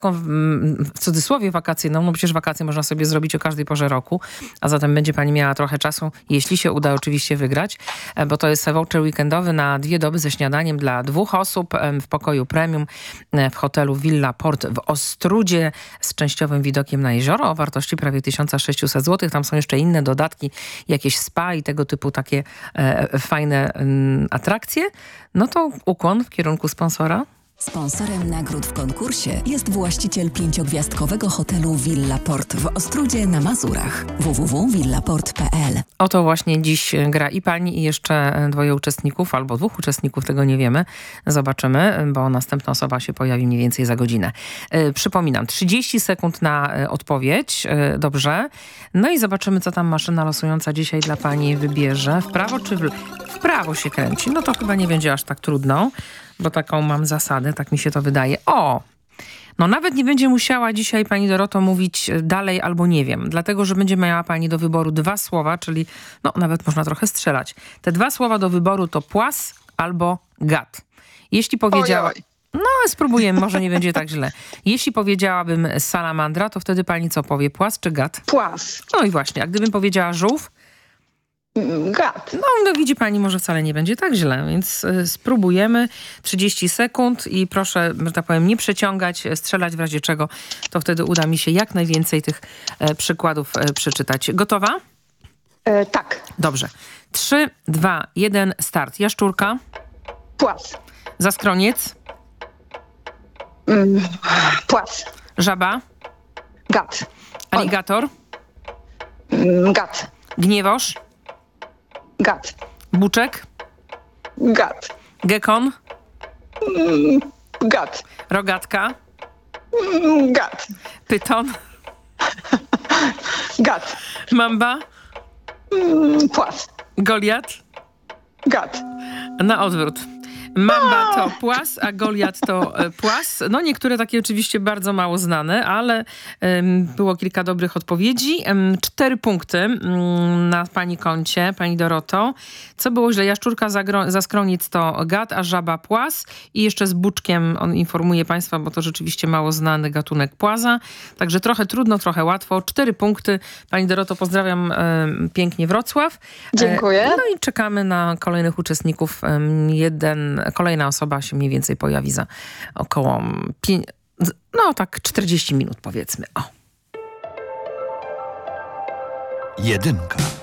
w cudzysłowie wakacyjną, no przecież wakacje można sobie zrobić o każdej porze roku, a zatem będzie pani miała trochę czasu, jeśli się uda oczywiście wygrać, bo to jest voucher weekendowy na 2 doby ze śniadaniem dla 2 osób w pokoju premium w hotelu Villa Port w Ostródzie z częściowym widokiem na jezioro o wartości prawie 1600 zł. Tam są jeszcze inne dodatki, jakieś spa i tego typu takie fajne atrakcje. No to ukłon w kierunku sponsora. Sponsorem nagród w konkursie jest właściciel 5-gwiazdkowego hotelu Villa Port w Ostródzie na Mazurach. www.villaport.pl. Oto właśnie dziś gra i pani, i jeszcze 2 uczestników, albo 2 uczestników, tego nie wiemy. Zobaczymy, bo następna osoba się pojawi mniej więcej za godzinę. Przypominam, 30 sekund na odpowiedź. Dobrze. No i zobaczymy, co tam maszyna losująca dzisiaj dla pani wybierze. W prawo czy w prawo się kręci? No to chyba nie będzie aż tak trudno, bo taką mam zasadę, tak mi się to wydaje. No nawet nie będzie musiała dzisiaj pani Doroto mówić dalej albo nie wiem, dlatego, że będzie miała pani do wyboru 2 słowa, czyli no nawet można trochę strzelać. Te 2 słowa do wyboru to płas albo gad. Jeśli powiedziała... Ojoj. No spróbujemy, może nie będzie tak źle. Jeśli powiedziałabym salamandra, to wtedy pani co powie? Płas czy gad? Płas. No i właśnie, a gdybym powiedziała żółw? Gad. No widzi pani, może wcale nie będzie tak źle, więc spróbujemy. 30 sekund i proszę, że tak powiem, nie przeciągać, strzelać w razie czego, to wtedy uda mi się jak najwięcej tych przykładów przeczytać. Gotowa? Tak. Dobrze. 3, 2, 1, start. Jaszczurka. Płas. Zaskroniec. Płas. Żaba. Gad. Aligator. Gad. Gniewoż. Gad. Buczek. Gad. Gekon. Gad. Rogatka. Gad. Pyton. Gad. Mamba. Płas. Goliat. Gad. Na odwrót. Mamba to płas, a Goliat to płas. No niektóre takie oczywiście bardzo mało znane, ale było kilka dobrych odpowiedzi. 4 punkty na pani koncie, pani Doroto. Co było źle? Jaszczurka, zaskroniec to gad, a żaba płas. I jeszcze z buczkiem, on informuje państwa, bo to rzeczywiście mało znany gatunek płaza. Także trochę trudno, trochę łatwo. 4 punkty. Pani Doroto, pozdrawiam pięknie Wrocław. Dziękuję. No i czekamy na kolejnych uczestników. Kolejna osoba się mniej więcej pojawi za około 40 minut powiedzmy. O. 1.